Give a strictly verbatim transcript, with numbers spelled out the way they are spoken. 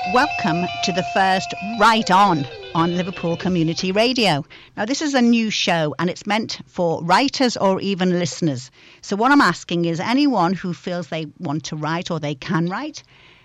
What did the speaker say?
Welcome to the first Right On on Liverpool Community Radio. Now, this is a new show and it's meant for writers or even listeners. So what I'm asking is anyone who feels they want to write or they can write,